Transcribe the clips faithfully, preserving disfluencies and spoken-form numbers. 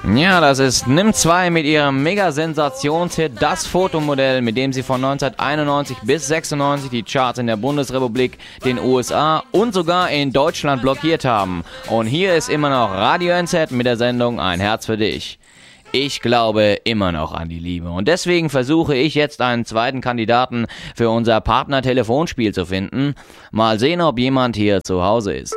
Ja, das ist N I M zwei mit ihrem Mega-Sensationshit Das Fotomodell, mit dem sie von neunzehnhunderteinundneunzig bis sechsundneunzig die Charts in der Bundesrepublik, den U S A und sogar in Deutschland blockiert haben. Und hier ist immer noch Radio N Z mit der Sendung Ein Herz für dich. Ich glaube immer noch an die Liebe und deswegen versuche ich jetzt einen zweiten Kandidaten für unser Partner-Telefonspiel zu finden. Mal sehen, ob jemand hier zu Hause ist.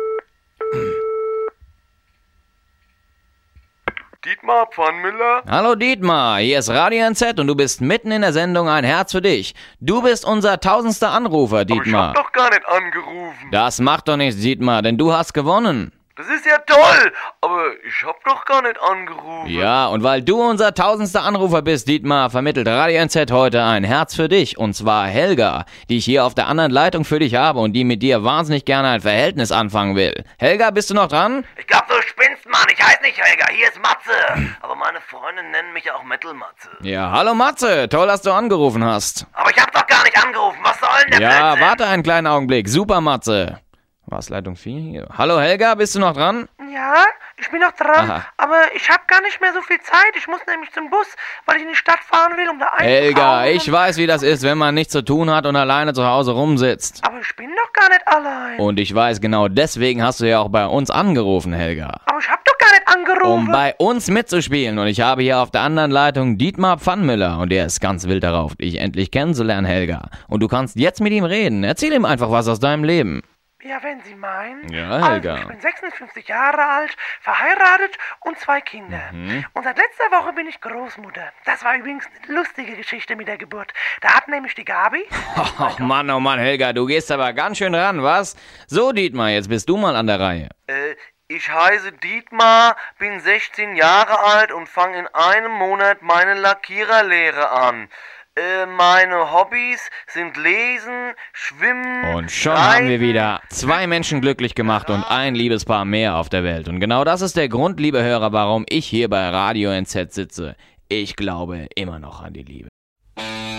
Dietmar Pfannmüller? Hallo Dietmar, hier ist Radio N Z und du bist mitten in der Sendung Ein Herz für dich. Du bist unser tausendster Anrufer, Dietmar. Aber ich hab doch gar nicht angerufen. Das macht doch nichts, Dietmar, denn du hast gewonnen. Das ist ja toll, aber ich hab doch gar nicht angerufen. Ja, und weil du unser tausendster Anrufer bist, Dietmar, vermittelt Radio N Z heute ein Herz für dich. Und zwar Helga, die ich hier auf der anderen Leitung für dich habe und die mit dir wahnsinnig gerne ein Verhältnis anfangen will. Helga, bist du noch dran? Ich glaub, du spinnst, Mann. Ich heiß nicht Helga, hier ist Matze. Aber meine Freunde nennen mich auch Metal Matze. Ja, hallo Matze, toll, dass du angerufen hast. Aber ich hab doch gar nicht angerufen. Was soll denn der Ja, Blödsinn? warte einen kleinen Augenblick. Super, Matze. Was, Leitung vier hier? Hallo Helga, bist du noch dran? Ja, ich bin noch dran, Aha. aber ich habe gar nicht mehr so viel Zeit. Ich muss nämlich zum Bus, weil ich in die Stadt fahren will, um da einzukaufen. Helga, ich und- weiß, wie das ist, wenn man nichts zu tun hat und alleine zu Hause rumsitzt. Aber ich bin doch gar nicht allein. Und ich weiß, genau deswegen hast du ja auch bei uns angerufen, Helga. Aber ich habe doch gar nicht angerufen. Um bei uns mitzuspielen. Und ich habe hier auf der anderen Leitung Dietmar Pfannmüller. Und der ist ganz wild darauf, dich endlich kennenzulernen, Helga. Und du kannst jetzt mit ihm reden. Erzähl ihm einfach was aus deinem Leben. Ja, wenn Sie meinen. Ja, Helga. Also, ich bin sechsundfünfzig Jahre alt, verheiratet und zwei Kinder. Mhm. Und seit letzter Woche bin ich Großmutter. Das war übrigens eine lustige Geschichte mit der Geburt. Da hat nämlich die Gabi... Oh Mann, oh Mann, Helga, du gehst aber ganz schön ran, was? So, Dietmar, jetzt bist du mal an der Reihe. Äh, ich heiße Dietmar, bin sechzehn Jahre alt und fange in einem Monat meine Lackiererlehre an. Äh, meine Hobbys sind Lesen, Schwimmen... Und schon Reiten. haben wir wieder zwei Menschen glücklich gemacht und ein Liebespaar mehr auf der Welt. Und genau das ist der Grund, liebe Hörer, warum ich hier bei Radio N Z sitze. Ich glaube immer noch an die Liebe.